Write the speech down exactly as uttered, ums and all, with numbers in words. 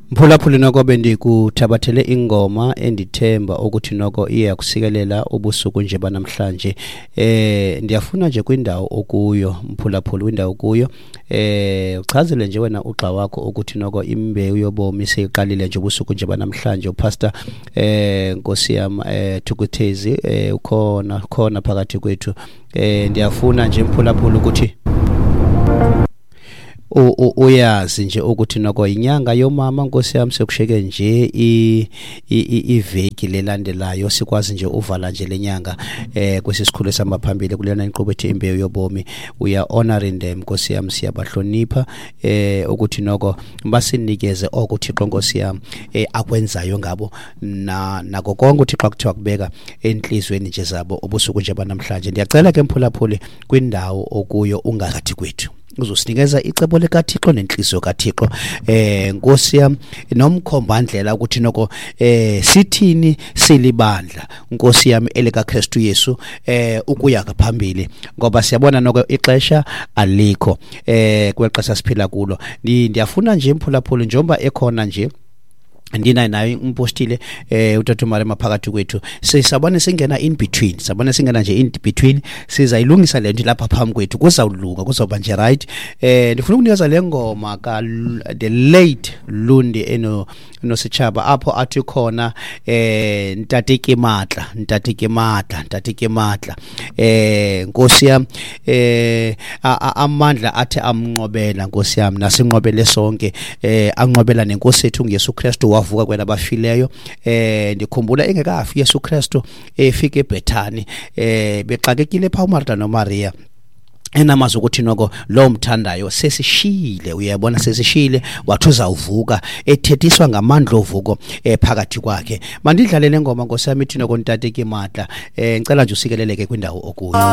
Mphulaphuli noko bendikuthabathele ingoma endithemba ukuthi noko iya kusikelela ubusuku nje banamhlanje. Eh ndiyafuna nje kwindawo okuyo mphulaphuli windawo kuyo eh uchazele nje wena ugxa wakho ukuthi noko imbewu yobomi seyiqalile nje ubusuku nje banamhlanje. Upastor eh Nkosi yami eh Thukuthezi eh ukhona khona phakathi kwethu. Eh ndiyafuna nje mphulaphuli ukuthi u uyazi nje ukuthi noko inyanga yomama Nkosi yami sekusheke nje i iveki lelandelayo sikwazi nje uvala nje lenyanga eh kwesisikhulu samaphambili kulena inqubo ethi imbewu yobomi. We are honoring them Nkosi yami, siyabahlonipha eh ukuthi noko basinikeze okuThixo Nkosi yami eh akwenzayo ngabo na nako konke uThixo akuthiwa kubeka enhlizweni nje zabo ubusuku nje banamhlanje. Ndiyacela ke mphulaphuli kwindawo okuyo ungathi kwethu uzosinikeza icebo lekaThixo nenhliziyo kaThixo eh Nkosi yami nomkhombandlela ukuthi noko eh sithini silibandla Nkosi yami elika Kristu Yesu eh ukuya phambili ngoba siyabona noko ixesha alikho eh kwexesha siphila kulo. Ndiyafuna nje mphulaphuli njengoba ekhona nje ndina nayo impostile eh utathumare maphakathi kwethu sisabone singena in between sabone singena nje in between sizayilungisa lento lapha phambi kwethu kuzawuluka kuzoba nje right. Eh ndifuna ukunikeza le ngoma ka the late Lundi eno nositshaba apho athi khona eh Ntatike Matla Ntatike Matla Ntatike Matla eh Nkosi yami eh amandla athi amnqobela Nkosi yami nasinqobele sonke eh anqobela nenkosi yethu uYesu Kristu wavuka kwena bafileyo. Eh ndikhumbula engekafi Yesu Kristu efika eBhethani eh bexakekile pha uMartha noMaria enamazi ukuthi noko lo mthandayo sesishile. Uyabona sesishile wathuza uvuka ethethiswa ngamandla ovuko ephakathi kwakhe. Mandidlalele ngoma Nkosi yami ithi noko Ntatike Matla eh ngicela nje usikeleleke kwindawo okuyo.